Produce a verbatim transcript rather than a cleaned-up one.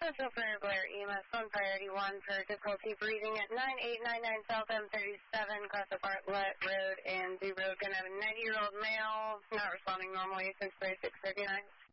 Central Prairie Blair, E M S one priority one for difficulty breathing at nine eight nine nine South M thirty-seven, across the Bartlett Road and Zoo Road. Going to have a ninety-year-old male, not responding normally since thirty-six thirty-nine.